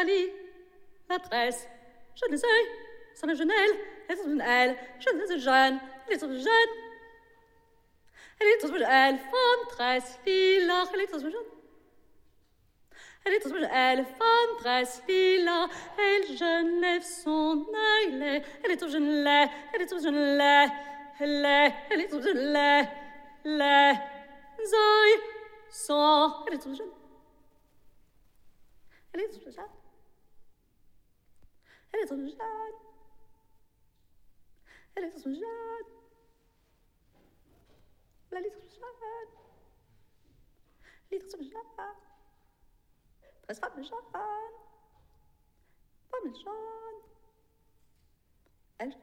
Nathalie, la tresse, je ne sais, son jeunelle, elle est toute elle, je ne sais jeune, elle est toute jeune. Elle est toute jeune, elle, femme tresse, lila, elle est toute jeune. Elle est toute jeune, elle, femme tresse, lila, elle jeune lève son œil laid, elle est toute jeune laid, elle est toute jeune laid, laid, elle est toute jeune laid, laid, zoi, son, elle est toute jeune. Elle est toute jeune. Elle est toute jeune. Elle est toute jeune. La litre jeune. Litre jeune. Très femme jeune. Femme jeune.